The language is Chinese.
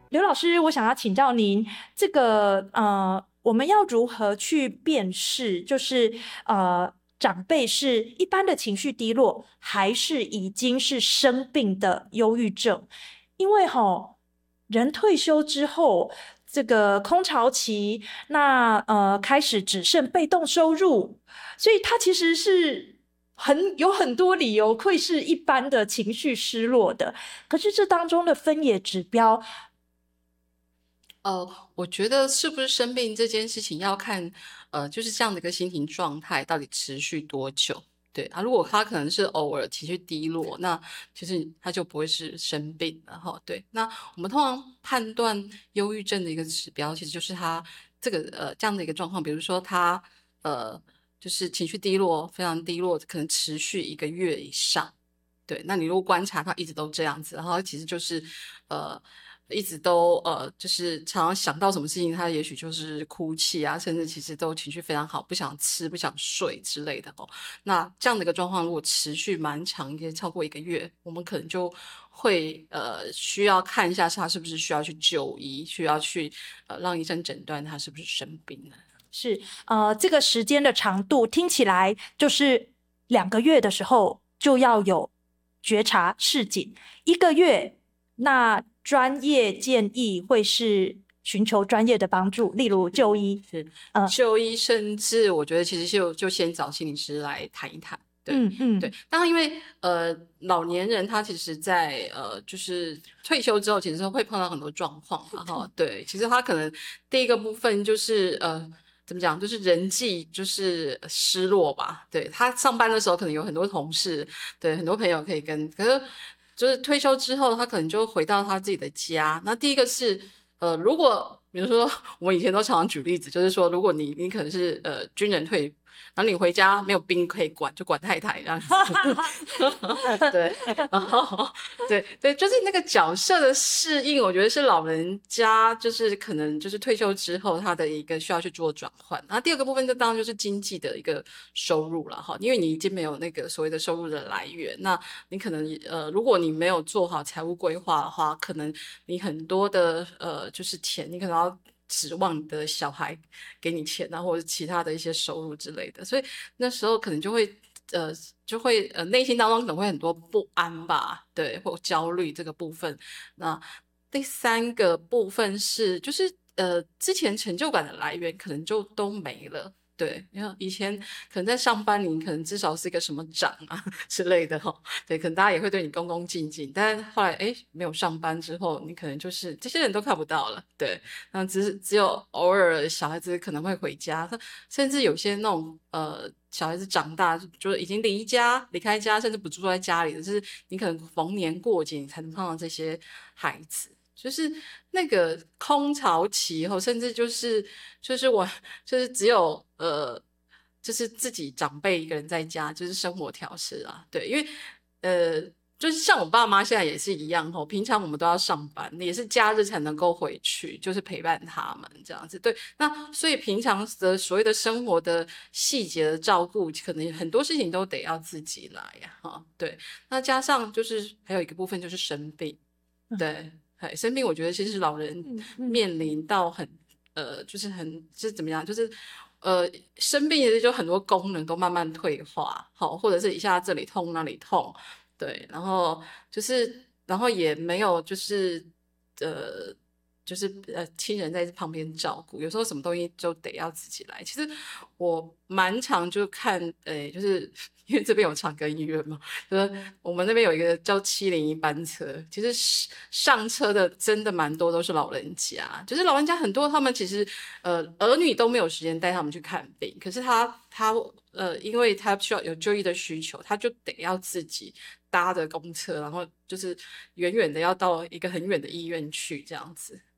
刘老师，我想要请教您，我们要如何去辨识，长辈是一般的情绪低落，还是已经是生病的忧郁症？因为人退休之后，这个空巢期，开始只剩被动收入，所以他其实是有很多理由会是一般的情绪失落的。可是这当中的分野指标。 我觉得是不是生病这件事情要看，就是这样的一个心情状态到底持续多久。对啊，如果他可能是偶尔情绪低落，那其实他就不会是生病了哈。对，那我们通常判断忧郁症的一个指标，其实就是他这样的一个状况，比如说他呃就是情绪低落，非常低落，可能持续1个月以上。对，那你如果观察他一直都这样子，然后其实就是呃一直都就是常常想到什么事情，他也许就是哭泣啊，甚至其实都情绪非常好，不想吃、不想睡之类的哦。那这样的一个状况，如果持续蛮长一些，超过1个月，我们可能就会需要看一下他是不是需要去就医，需要去让医生诊断他是不是生病了。 是这个时间的长度听起来就是2个月的时候就要有觉察示警，1个月那专业建议会是寻求专业的帮助，例如就医。 是呃， 就医，甚至我觉得其实就先找心理师来谈一谈。对对， 嗯嗯， 当然因为老年人他其实在就是退休之后，其实会碰到很多状况嘛哈。对，其实他可能第一个部分就是怎么讲，就是人际就是失落吧。对，他上班的时候可能有很多同事，对，很多朋友可以跟，可是就是退休之后，他可能就回到他自己的家。那第一个是如果比如说我们以前都常常举例子，就是说如果你可能是军人退伍，然后你回家没有兵可以管，就管太太这样子。对，然后对对，就是那个角色的适应，我觉得是老人家就是可能就是退休之后他的一个需要去做转换。然后第二个部分，就当然就是经济的一个收入了哈，因为你已经没有那个所谓的收入的来源，那你可能如果你没有做好财务规划的话，可能你很多的就是钱，你可能要指望你的小孩给你钱啊，或者其他的一些收入之类的，所以那时候可能呃内心当中可能会很多不安吧，对，或焦虑这个部分。那第三个部分是就是之前成就感的来源可能就都没了。对，因为以前可能在上班，你可能至少是一个什么长啊之类的哈，对，可能大家也会对你恭恭敬敬。但是后来哎，没有上班之后，你可能就是这些人都看不到了，对，那只有偶尔小孩子可能会回家，甚至有些那种小孩子长大就是已经离开家，甚至不住在家里的，就是你可能逢年过节你才能碰到这些孩子。就是那个空巢期后，甚至就是我就是只有就是自己长辈一个人在家，就是生活调试啊，对，因为呃就是像我爸妈现在也是一样吼，平常我们都要上班，也是假日才能够回去，就是陪伴他们这样子。对，那所以平常的所谓的生活的细节的照顾，可能很多事情都得要自己来呀，哈，对。那加上就是还有一个部分就是生病。对，哎，生病我觉得其实老人嗯嗯， 面临到就是就是怎么样，就是呃，生病也就很多功能都慢慢退化，好，或者是一下这里痛那里痛，对，然后然后也没有呃，亲人在旁边照顾，有时候什么东西就得要自己来。其实我蛮常就看，就是因为这边有长庚医院嘛，就是我们那边有一个叫701班车，其实上车的真的蛮多都是老人家，就是老人家很多他们其实儿女都没有时间带他们去看病，可是因为他需要有就医的需求，他就得要自己搭着公车，然后就是远远的要到一个很远的医院去这样子。